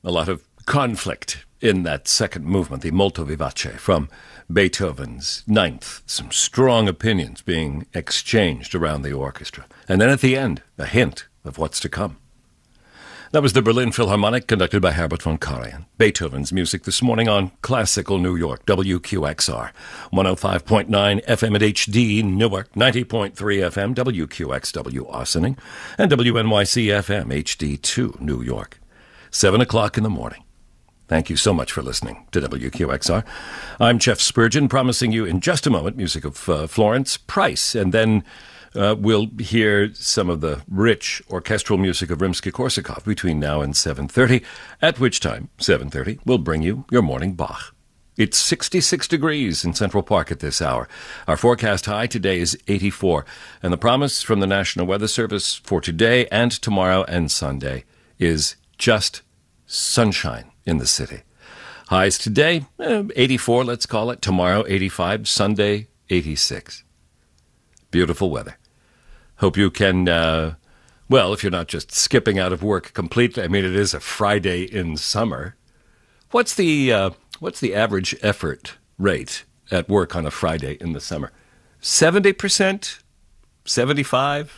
a lot of conflict in that second movement, the Molto Vivace from Beethoven's Ninth. Some strong opinions being exchanged around the orchestra. And then at the end, a hint of what's to come. That was the Berlin Philharmonic, conducted by Herbert von Karajan. Beethoven's music this morning on Classical New York, WQXR, 105.9 FM at HD, Newark, 90.3 FM, WQXW, Austining, and WNYC FM, HD2, New York. 7 o'clock in the morning. Thank you so much for listening to WQXR. I'm Jeff Spurgeon, promising you in just a moment music of Florence Price, and then we'll hear some of the rich orchestral music of Rimsky-Korsakov between now and 7:30, at which time, 7:30, we'll bring you your morning Bach. It's 66 degrees in Central Park at this hour. Our forecast high today is 84, and the promise from the National Weather Service for today and tomorrow and Sunday is just sunshine in the city. Highs today, 84, let's call it. Tomorrow, 85. Sunday, 86. Beautiful weather. Hope you can, well, if you're not just skipping out of work completely. I mean, it is a Friday in summer. What's the average effort rate at work on a Friday in the summer? 70%? 75?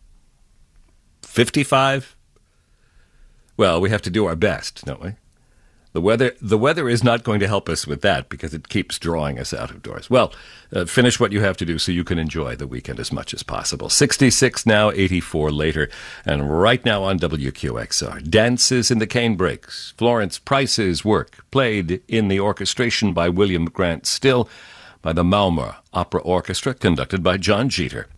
55? Well, we have to do our best, don't we? The weather is not going to help us with that because it keeps drawing us out of doors. Well, finish what you have to do so you can enjoy the weekend as much as possible. 66 now, 84 later, and right now on WQXR. Dances in the Canebrakes. Florence Price's work, played in the orchestration by William Grant Still, by the Malmö Opera Orchestra, conducted by John Jeter.